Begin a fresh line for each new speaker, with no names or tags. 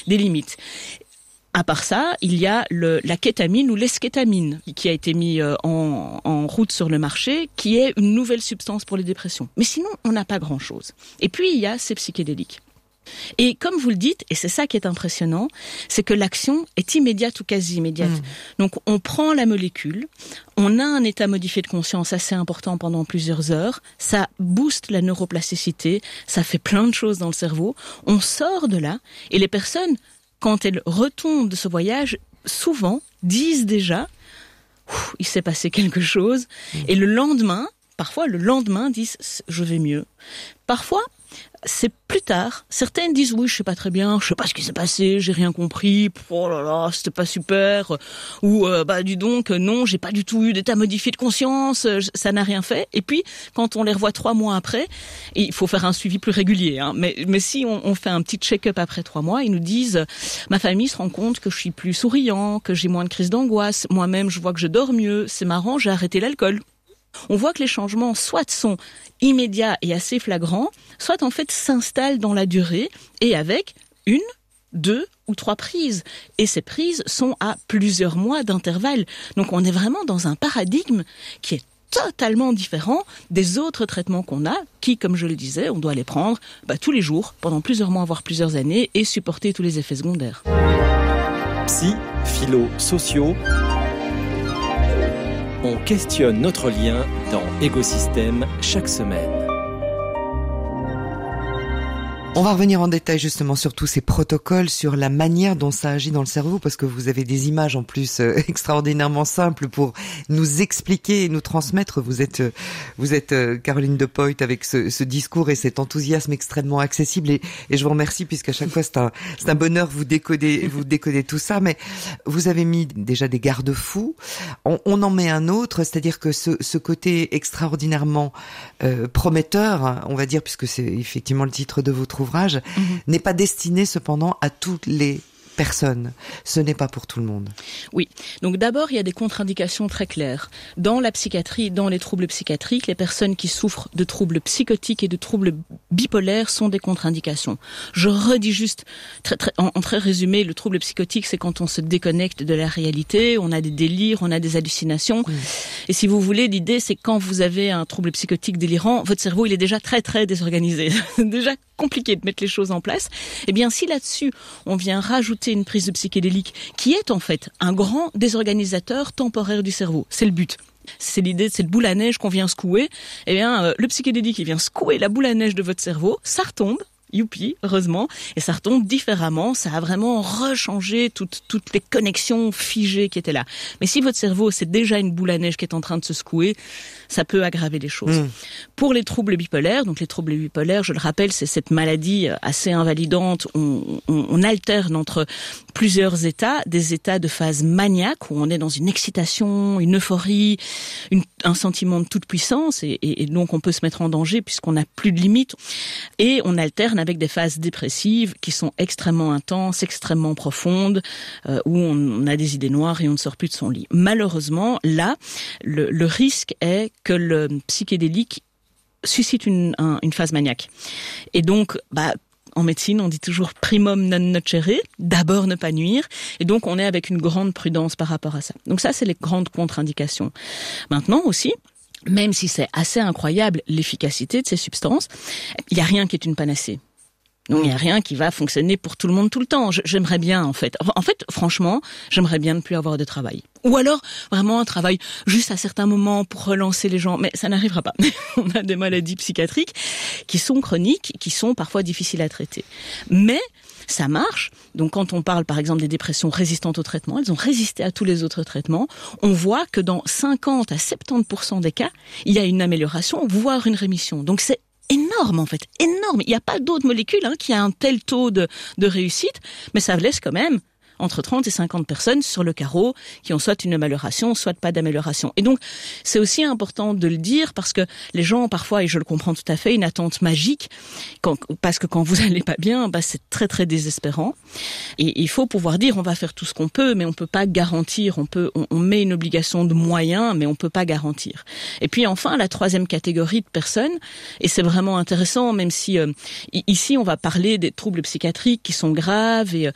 des limites. À part ça, il y a la kétamine ou l'eskétamine qui a été mis en route sur le marché, qui est une nouvelle substance pour les dépressions. Mais sinon, on n'a pas grand-chose. Et puis, il y a ces psychédéliques. Et comme vous le dites, et c'est ça qui est impressionnant, c'est que l'action est immédiate ou quasi immédiate. Donc on prend la molécule, on a un état modifié de conscience assez important pendant plusieurs heures, ça booste la neuroplasticité, ça fait plein de choses dans le cerveau, on sort de là, et les personnes, quand elles retombent de ce voyage, souvent disent déjà « il s'est passé quelque chose », et parfois le lendemain disent « je vais mieux ». Parfois, c'est plus tard. Certaines disent oui, je sais pas très bien, je sais pas ce qui s'est passé, j'ai rien compris, oh là là, c'était pas super, ou dis donc, non, j'ai pas du tout eu d'état modifié de conscience, ça n'a rien fait. Et puis, quand on les revoit 3 mois après, et il faut faire un suivi plus régulier, hein, mais si on fait un petit check-up après 3 mois, ils nous disent, ma famille se rend compte que je suis plus souriant, que j'ai moins de crises d'angoisse, moi-même je vois que je dors mieux, c'est marrant, j'ai arrêté l'alcool. On voit que les changements soit sont immédiats et assez flagrants, soit en fait s'installent dans la durée et avec 1, 2 ou 3 prises. Et ces prises sont à plusieurs mois d'intervalle. Donc on est vraiment dans un paradigme qui est totalement différent des autres traitements qu'on a, qui, comme je le disais, on doit les prendre tous les jours, pendant plusieurs mois, voire plusieurs années, et supporter tous les effets secondaires.
Psy, philo, sociaux... On questionne notre lien dans Égosystème chaque semaine.
On va revenir en détail justement sur tous ces protocoles, sur la manière dont ça agit dans le cerveau, parce que vous avez des images en plus extraordinairement simples pour nous expliquer et nous transmettre. Vous êtes Caroline De Poyt avec ce discours et cet enthousiasme extrêmement accessible et je vous remercie puisqu'à chaque fois c'est un bonheur vous décoder tout ça. Mais vous avez mis déjà des garde-fous. On en met un autre, c'est-à-dire que ce côté extraordinairement prometteur, hein, on va dire, puisque c'est effectivement le titre de votre ouvrage, n'est pas destiné cependant à toutes les personnes. Ce n'est pas pour tout le monde.
Oui. Donc d'abord, il y a des contre-indications très claires. Dans la psychiatrie, dans les troubles psychiatriques, les personnes qui souffrent de troubles psychotiques et de troubles bipolaires sont des contre-indications. Je redis juste, en très résumé, le trouble psychotique, c'est quand on se déconnecte de la réalité, on a des délires, on a des hallucinations. Et si vous voulez, l'idée, c'est quand vous avez un trouble psychotique délirant, votre cerveau, il est déjà très, très désorganisé. C'est déjà compliqué de mettre les choses en place. Eh bien, si là-dessus, on vient rajouter une prise de psychédélique qui est en fait un grand désorganisateur temporaire du cerveau. C'est le but. C'est l'idée de cette boule à neige qu'on vient secouer. Eh bien, le psychédélique, il vient secouer la boule à neige de votre cerveau, ça retombe. Youpi, heureusement, et ça retombe différemment, ça a vraiment rechangé toutes les connexions figées qui étaient là. Mais si votre cerveau, c'est déjà une boule à neige qui est en train de se secouer, ça peut aggraver les choses. Pour les troubles bipolaires, donc les troubles bipolaires, je le rappelle, c'est cette maladie assez invalidante, on alterne entre plusieurs états, des états de phase maniaque, où on est dans une excitation, une euphorie, un sentiment de toute puissance, et donc on peut se mettre en danger puisqu'on n'a plus de limites, et on alterne avec des phases dépressives qui sont extrêmement intenses, extrêmement profondes, où on a des idées noires et on ne sort plus de son lit. Malheureusement, là, le risque est que le psychédélique suscite une phase maniaque. Et donc, en médecine, on dit toujours primum non nocere, d'abord ne pas nuire, et donc on est avec une grande prudence par rapport à ça. Donc ça, c'est les grandes contre-indications. Maintenant aussi, même si c'est assez incroyable l'efficacité de ces substances, il n'y a rien qui est une panacée. Donc il n'y a rien qui va fonctionner pour tout le monde tout le temps. J'aimerais bien, en fait, franchement, j'aimerais bien ne plus avoir de travail. Ou alors, vraiment un travail juste à certains moments pour relancer les gens. Mais ça n'arrivera pas. On a des maladies psychiatriques qui sont chroniques, qui sont parfois difficiles à traiter. Mais ça marche. Donc quand on parle par exemple des dépressions résistantes au traitement, elles ont résisté à tous les autres traitements. On voit que dans 50 à 70% des cas, il y a une amélioration, voire une rémission. Donc c'est énorme en fait, énorme. Il n'y a pas d'autres molécules qui a un tel taux de réussite, mais ça laisse quand même entre 30 et 50 personnes sur le carreau qui ont soit une amélioration, soit pas d'amélioration. Et donc, c'est aussi important de le dire parce que les gens, ont parfois, et je le comprends tout à fait, une attente magique, parce que quand vous allez pas bien, c'est très très désespérant. Et il faut pouvoir dire, on va faire tout ce qu'on peut, mais on peut pas garantir. On met une obligation de moyens, mais on peut pas garantir. Et puis enfin, la troisième catégorie de personnes, et c'est vraiment intéressant, même si ici on va parler des troubles psychiatriques qui sont graves et